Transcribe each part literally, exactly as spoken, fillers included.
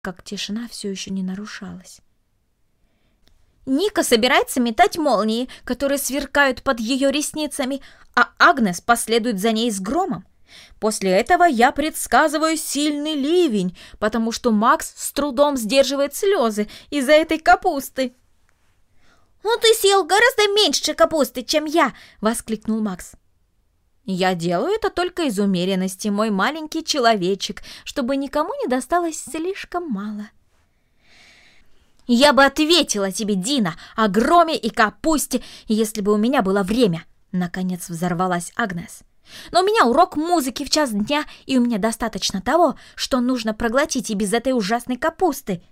как тишина все еще не нарушалась. Ника собирается метать молнии, которые сверкают под ее ресницами, а Агнес последует за ней с громом. После этого я предсказываю сильный ливень, потому что Макс с трудом сдерживает слезы из-за этой капусты. «Ну ты съел гораздо меньше капусты, чем я!» — воскликнул Макс. «Я делаю это только из умеренности, мой маленький человечек, чтобы никому не досталось слишком мало». «Я бы ответила тебе, Дина, о громе и капусте, если бы у меня было время!» Наконец взорвалась Агнес. «Но у меня урок музыки в час дня, и у меня достаточно того, что нужно проглотить и без этой ужасной капусты».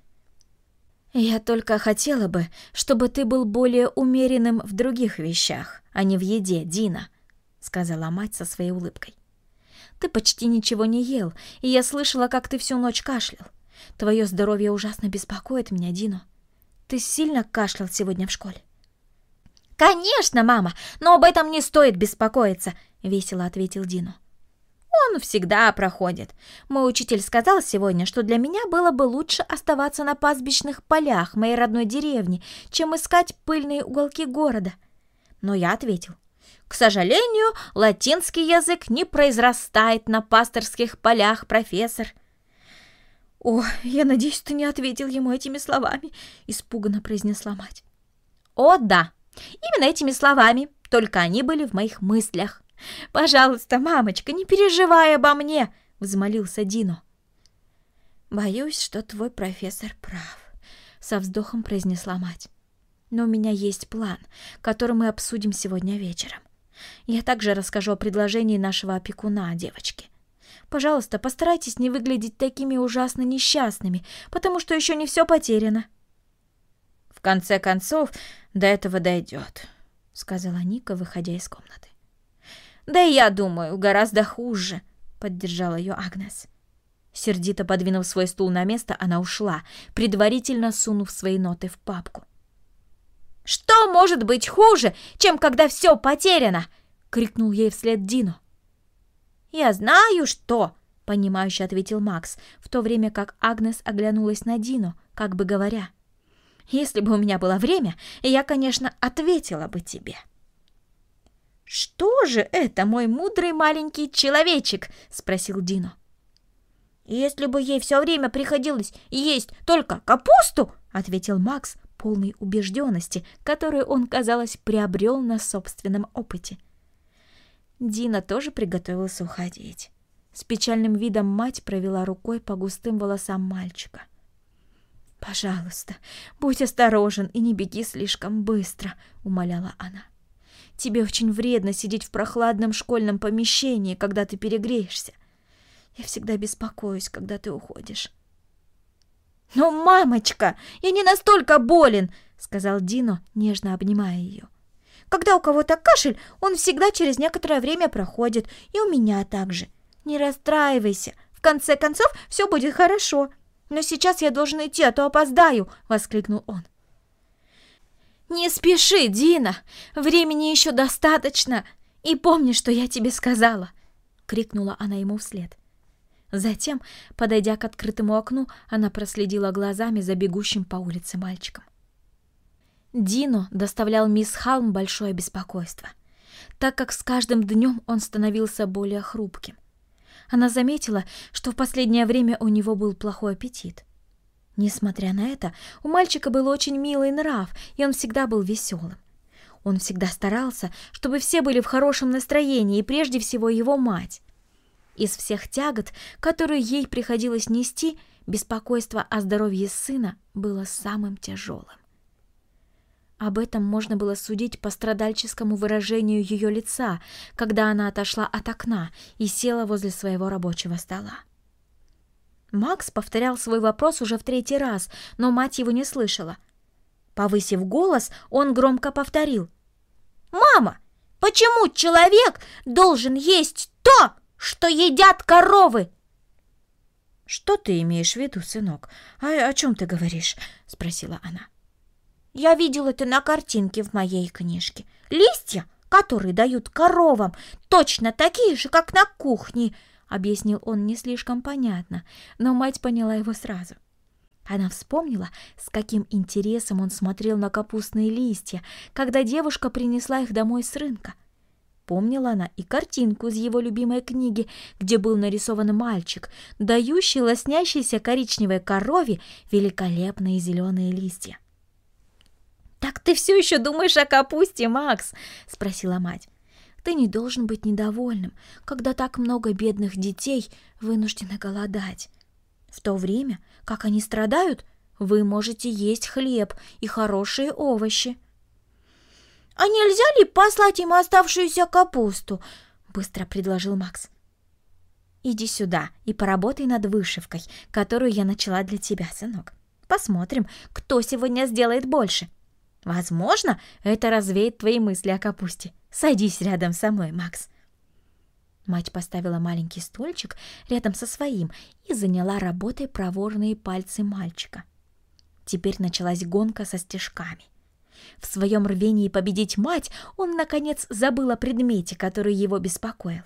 «Я только хотела бы, чтобы ты был более умеренным в других вещах, а не в еде, Дина», — сказала мать со своей улыбкой. «Ты почти ничего не ел, и я слышала, как ты всю ночь кашлял. Твое здоровье ужасно беспокоит меня, Дино. Ты сильно кашлял сегодня в школе?» «Конечно, мама, но об этом не стоит беспокоиться», — весело ответил Дино. «Он всегда проходит. Мой учитель сказал сегодня, что для меня было бы лучше оставаться на пастбищных полях моей родной деревни, чем искать пыльные уголки города». Но я ответил: «К сожалению, латинский язык не произрастает на пасторских полях, профессор». «О, я надеюсь, ты не ответил ему этими словами», — испуганно произнесла мать. «О, да, именно этими словами, только они были в моих мыслях. Пожалуйста, мамочка, не переживай обо мне», — взмолился Дино. «Боюсь, что твой профессор прав», — со вздохом произнесла мать. «Но у меня есть план, который мы обсудим сегодня вечером. Я также расскажу о предложении нашего опекуна девочке. Пожалуйста, постарайтесь не выглядеть такими ужасно несчастными, потому что еще не все потеряно». «В конце концов, до этого дойдет», — сказала Ника, выходя из комнаты. «Да и я думаю, гораздо хуже», — поддержала ее Агнес. Сердито подвинув свой стул на место, она ушла, предварительно сунув свои ноты в папку. «Что может быть хуже, чем когда все потеряно?» — крикнул ей вслед Дино. «Я знаю, что», — понимающе ответил Макс, в то время как Агнес оглянулась на Дино, как бы говоря: «Если бы у меня было время, я, конечно, ответила бы тебе». «Что же это, мой мудрый маленький человечек?» — спросил Дино. «Если бы ей все время приходилось есть только капусту», — ответил Макс, полный убежденности, которую он, казалось, приобрел на собственном опыте. Дина тоже приготовился уходить. С печальным видом мать провела рукой по густым волосам мальчика. «Пожалуйста, будь осторожен и не беги слишком быстро», — умоляла она. «Тебе очень вредно сидеть в прохладном школьном помещении, когда ты перегреешься. Я всегда беспокоюсь, когда ты уходишь». «Но, мамочка, я не настолько болен», — сказал Дино, нежно обнимая ее. «Когда у кого-то кашель, он всегда через некоторое время проходит, и у меня также. Не расстраивайся, в конце концов все будет хорошо. Но сейчас я должен идти, а то опоздаю», — воскликнул он. «Не спеши, Дина, времени еще достаточно, и помни, что я тебе сказала», — крикнула она ему вслед. Затем, подойдя к открытому окну, она проследила глазами за бегущим по улице мальчиком. Дино доставлял мисс Халм большое беспокойство, так как с каждым днем он становился более хрупким. Она заметила, что в последнее время у него был плохой аппетит. Несмотря на это, у мальчика был очень милый нрав, и он всегда был веселым. Он всегда старался, чтобы все были в хорошем настроении, и прежде всего его мать. Из всех тягот, которые ей приходилось нести, беспокойство о здоровье сына было самым тяжелым. Об этом можно было судить по страдальческому выражению ее лица, когда она отошла от окна и села возле своего рабочего стола. Макс повторял свой вопрос уже в третий раз, но мать его не слышала. Повысив голос, он громко повторил: «Мама, почему человек должен есть то, что едят коровы?» «Что ты имеешь в виду, сынок? А о чем ты говоришь?» — спросила она. «Я видел это на картинке в моей книжке. Листья, которые дают коровам, точно такие же, как на кухне», — объяснил он не слишком понятно, но мать поняла его сразу. Она вспомнила, с каким интересом он смотрел на капустные листья, когда девушка принесла их домой с рынка. Помнила она и картинку из его любимой книги, где был нарисован мальчик, дающий лоснящейся коричневой корове великолепные зеленые листья. «Так ты все еще думаешь о капусте, Макс?» — спросила мать. «Ты не должен быть недовольным, когда так много бедных детей вынуждены голодать. В то время, как они страдают, вы можете есть хлеб и хорошие овощи». «А нельзя ли послать им оставшуюся капусту?» — быстро предложил Макс. «Иди сюда и поработай над вышивкой, которую я начала для тебя, сынок. Посмотрим, кто сегодня сделает больше. Возможно, это развеет твои мысли о капусте. Садись рядом со мной, Макс». Мать поставила маленький стульчик рядом со своим и заняла работой проворные пальцы мальчика. Теперь началась гонка со стежками. В своем рвении победить мать он, наконец, забыл о предмете, который его беспокоил.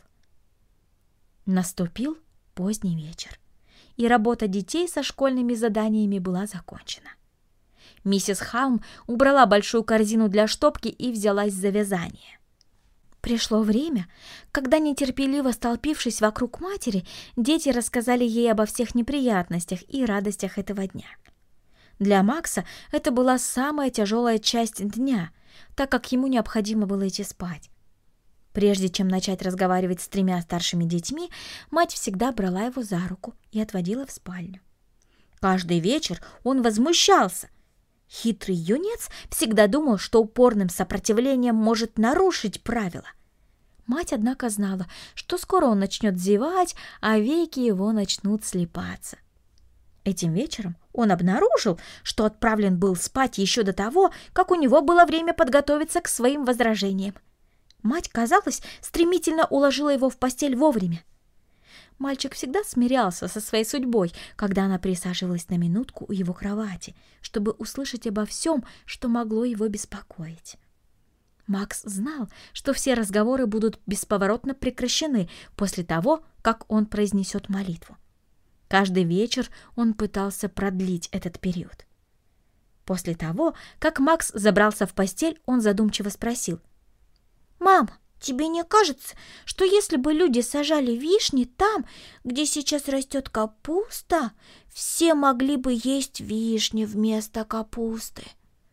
Наступил поздний вечер, и работа детей со школьными заданиями была закончена. Миссис Халм убрала большую корзину для штопки и взялась за вязание. Пришло время, когда, нетерпеливо столпившись вокруг матери, дети рассказали ей обо всех неприятностях и радостях этого дня. Для Макса это была самая тяжелая часть дня, так как ему необходимо было идти спать. Прежде чем начать разговаривать с тремя старшими детьми, мать всегда брала его за руку и отводила в спальню. Каждый вечер он возмущался. Хитрый юнец всегда думал, что упорным сопротивлением может нарушить правила. Мать, однако, знала, что скоро он начнет зевать, а веки его начнут слипаться. Этим вечером он обнаружил, что отправлен был спать еще до того, как у него было время подготовиться к своим возражениям. Мать, казалось, стремительно уложила его в постель вовремя. Мальчик всегда смирялся со своей судьбой, когда она присаживалась на минутку у его кровати, чтобы услышать обо всем, что могло его беспокоить. Макс знал, что все разговоры будут бесповоротно прекращены после того, как он произнесет молитву. Каждый вечер он пытался продлить этот период. После того, как Макс забрался в постель, он задумчиво спросил: «Мам, тебе не кажется, что если бы люди сажали вишни там, где сейчас растет капуста, все могли бы есть вишни вместо капусты?»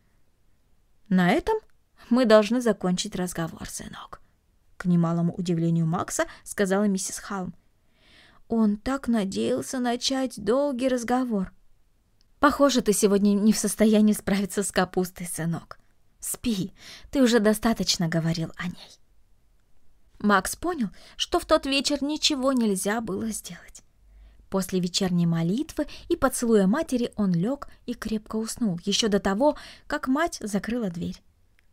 «На этом мы должны закончить разговор, сынок», — к немалому удивлению Макса сказала миссис Халм. Он так надеялся начать долгий разговор. «Похоже, ты сегодня не в состоянии справиться с капустой, сынок. Спи, ты уже достаточно говорил о ней». Макс понял, что в тот вечер ничего нельзя было сделать. После вечерней молитвы и поцелуя матери он лег и крепко уснул, еще до того, как мать закрыла дверь.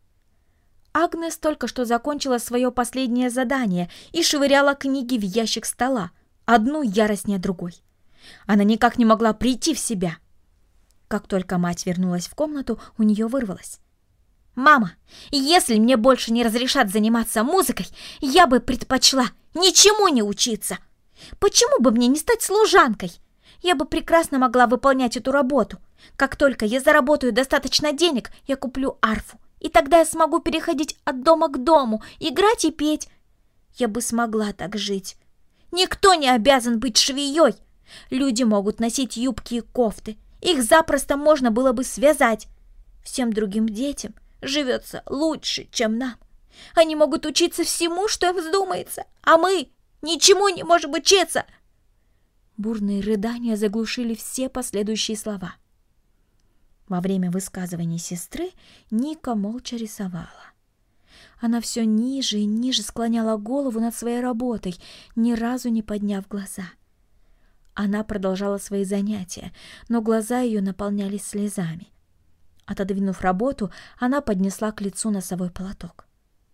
Агнес только что закончила свое последнее задание и швыряла книги в ящик стола, одну яростнее другой. Она никак не могла прийти в себя. Как только мать вернулась в комнату, у нее вырвалось: «Мама, если мне больше не разрешат заниматься музыкой, я бы предпочла ничему не учиться. Почему бы мне не стать служанкой? Я бы прекрасно могла выполнять эту работу. Как только я заработаю достаточно денег, я куплю арфу, и тогда я смогу переходить от дома к дому, играть и петь. Я бы смогла так жить. Никто не обязан быть швеей. Люди могут носить юбки и кофты. Их запросто можно было бы связать. Всем другим детям живется лучше, чем нам. Они могут учиться всему, что им вздумается, а мы ничему не можем учиться». Бурные рыдания заглушили все последующие слова. Во время высказываний сестры Ника молча рисовала. Она все ниже и ниже склоняла голову над своей работой, ни разу не подняв глаза. Она продолжала свои занятия, но глаза ее наполнялись слезами. Отодвинув работу, она поднесла к лицу носовой платок.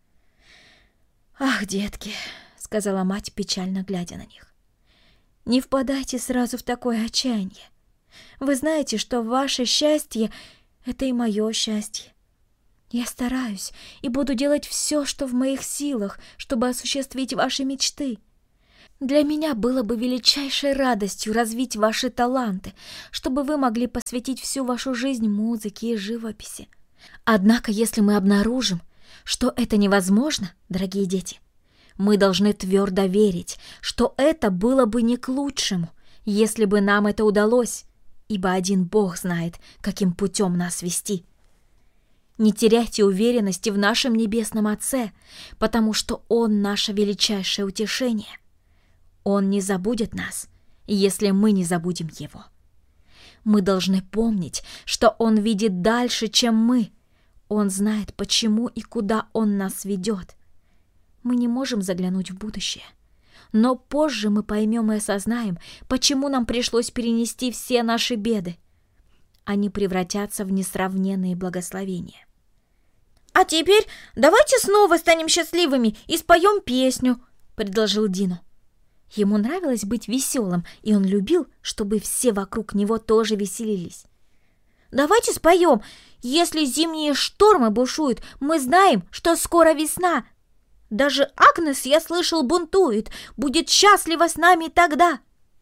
«Ах, детки!» — сказала мать, печально глядя на них. «Не впадайте сразу в такое отчаяние. Вы знаете, что ваше счастье — это и мое счастье. Я стараюсь и буду делать все, что в моих силах, чтобы осуществить ваши мечты. Для меня было бы величайшей радостью развить ваши таланты, чтобы вы могли посвятить всю вашу жизнь музыке и живописи. Однако, если мы обнаружим, что это невозможно, дорогие дети, мы должны твердо верить, что это было бы не к лучшему, если бы нам это удалось, ибо один Бог знает, каким путем нас вести. Не теряйте уверенности в нашем Небесном Отце, потому что Он наше величайшее утешение. Он не забудет нас, если мы не забудем Его. Мы должны помнить, что Он видит дальше, чем мы. Он знает, почему и куда Он нас ведет. Мы не можем заглянуть в будущее, но позже мы поймем и осознаем, почему нам пришлось перенести все наши беды. Они превратятся в несравненные благословения. «А теперь давайте снова станем счастливыми и споем песню», — предложил Дино. Ему нравилось быть веселым, и он любил, чтобы все вокруг него тоже веселились. «Давайте споем. Если зимние штормы бушуют, мы знаем, что скоро весна. Даже Агнес, я слышал, бунтует, будет счастлива с нами тогда».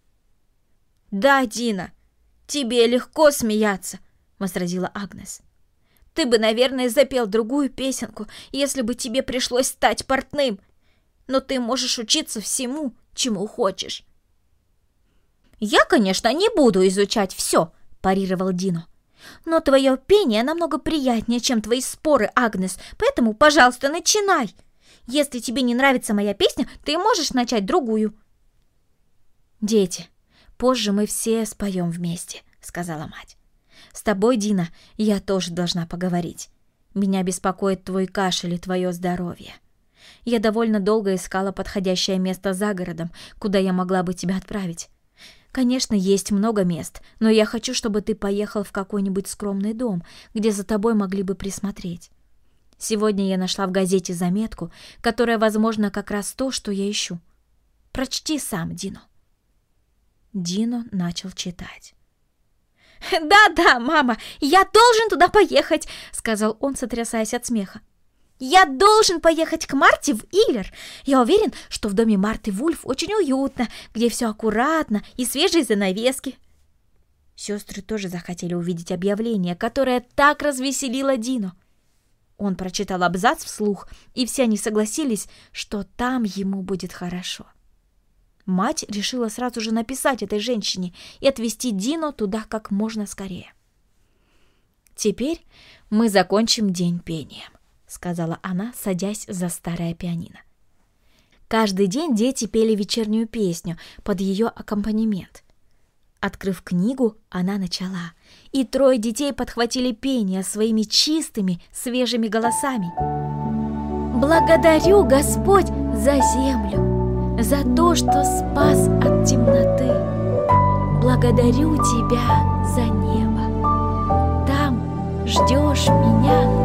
«Да, Дина, тебе легко смеяться», — возразила Агнес. «Ты бы, наверное, запел другую песенку, если бы тебе пришлось стать портным. Но ты можешь учиться всему, чему хочешь». «Я, конечно, не буду изучать все», — парировал Дино. «Но твое пение намного приятнее, чем твои споры, Агнес, поэтому, пожалуйста, начинай. Если тебе не нравится моя песня, ты можешь начать другую». «Дети, позже мы все споем вместе», — сказала мать. «С тобой, Дина, я тоже должна поговорить. Меня беспокоит твой кашель и твое здоровье. Я довольно долго искала подходящее место за городом, куда я могла бы тебя отправить. Конечно, есть много мест, но я хочу, чтобы ты поехал в какой-нибудь скромный дом, где за тобой могли бы присмотреть. Сегодня я нашла в газете заметку, которая, возможно, как раз то, что я ищу. Прочти сам, Дино». Дино начал читать. «Да-да, мама, я должен туда поехать», — сказал он, сотрясаясь от смеха. «Я должен поехать к Марте в Иллер. Я уверен, что в доме Марты Вульф очень уютно, где все аккуратно и свежие занавески». Сестры тоже захотели увидеть объявление, которое так развеселило Дино. Он прочитал абзац вслух, и все они согласились, что там ему будет хорошо. Мать решила сразу же написать этой женщине и отвезти Дино туда как можно скорее. «Теперь мы закончим день пением», — сказала она, садясь за старое пианино. Каждый день дети пели вечернюю песню под ее аккомпанемент. Открыв книгу, она начала, и трое детей подхватили пение своими чистыми, свежими голосами. «Благодарю, Господь, за землю, за то, что спас от темноты. Благодарю Тебя за небо. Там ждешь меня